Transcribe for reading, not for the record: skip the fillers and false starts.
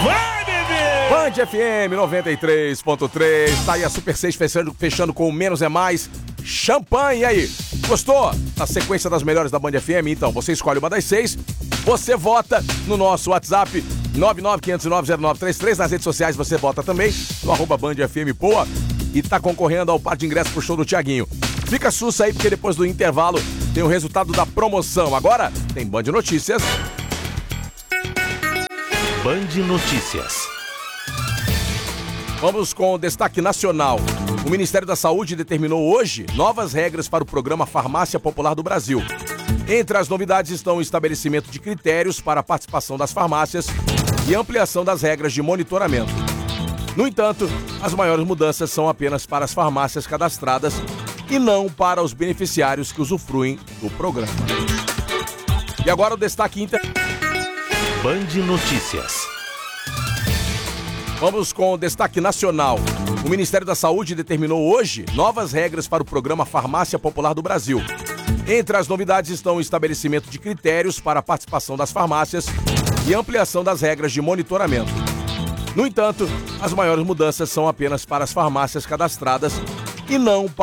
Vai, bebê! Band FM 93.3. Tá aí a Super 6 fechando com o Menos é Mais. Champanhe, e aí? Gostou? Na sequência das melhores da Band FM, então você escolhe uma das 6. Você vota no nosso WhatsApp 995090933. Nas redes sociais você vota também no @Band FM Poa. E tá concorrendo ao par de ingressos pro show do Thiaguinho. Fica sussa aí, porque depois do intervalo tem o resultado da promoção. Agora tem Band Notícias. Band Notícias. Vamos com o destaque nacional. O Ministério da Saúde determinou hoje novas regras para o programa Farmácia Popular do Brasil. Entre as novidades estão o estabelecimento de critérios para a participação das farmácias e ampliação das regras de monitoramento. No entanto, as maiores mudanças são apenas para as farmácias cadastradas e não para os beneficiários que usufruem do programa. E agora o destaque Band Notícias. Vamos com o destaque nacional. O Ministério da Saúde determinou hoje novas regras para o programa Farmácia Popular do Brasil. Entre as novidades estão o estabelecimento de critérios para a participação das farmácias e ampliação das regras de monitoramento. No entanto, as maiores mudanças são apenas para as farmácias cadastradas e não para